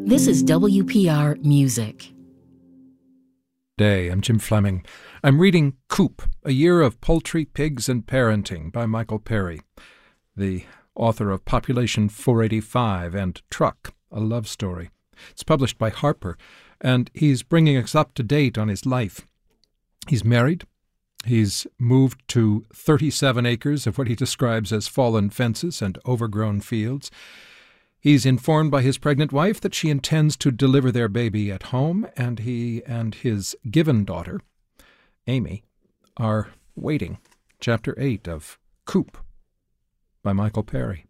This is WPR Music. I'm Jim Fleming. I'm reading Coop, A Year of Poultry, Pigs, and Parenting by Michael Perry, the author of Population 485 and Truck, A Love Story. It's published by Harper, and he's bringing us up to date on his life. He's married. He's moved to 37 acres of what he describes as fallen fences and overgrown fields. He's informed by his pregnant wife that she intends to deliver their baby at home, and he and his given daughter, Amy, are waiting. Chapter 8 of Coop by Michael Perry.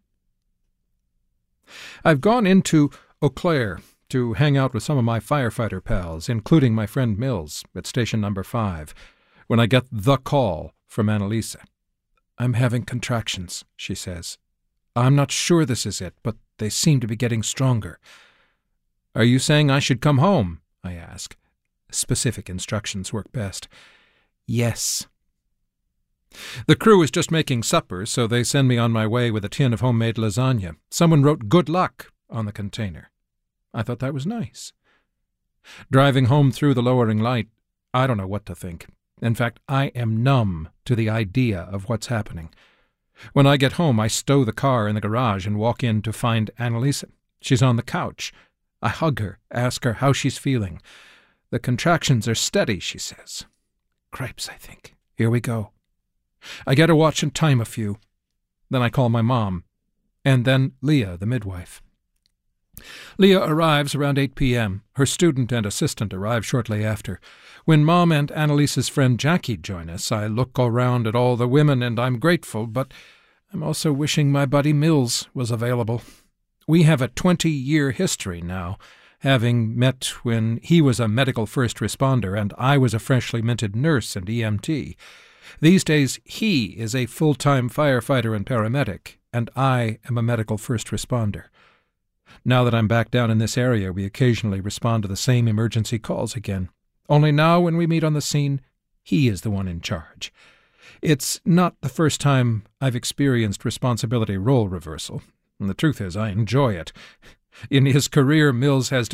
I've gone into Eau Claire to hang out with some of my firefighter pals, including my friend Mills at Station Number 5, when I get the call from Annalisa. "I'm having contractions," she says. "I'm not sure this is it, but they seem to be getting stronger." "Are you saying I should come home?" I ask. Specific instructions work best. "Yes." The crew is just making supper, so they send me on my way with a tin of homemade lasagna. Someone wrote "Good luck" on the container. I thought that was nice. Driving home through the lowering light, I don't know what to think. In fact, I am numb to the idea of what's happening. When I get home, I stow the car in the garage and walk in to find Annalisa. She's on the couch. I hug her, ask her how she's feeling. "The contractions are steady," she says. Cripes, I think. Here we go. I get a watch and time a few. Then I call my mom. And then Leah, the midwife. Leah arrives around 8 p.m. Her student and assistant arrive shortly after. When Mom and Annalisa's friend Jackie join us, I look around at all the women and I'm grateful, but I'm also wishing my buddy Mills was available. We have a 20-year history now, having met when he was a medical first responder and I was a freshly minted nurse and EMT. These days, he is a full-time firefighter and paramedic, and I am a medical first responder. Now that I'm back down in this area, we occasionally respond to the same emergency calls again. Only now, when we meet on the scene, he is the one in charge. It's not the first time I've experienced responsibility role reversal, and the truth is I enjoy it. In his career, Mills has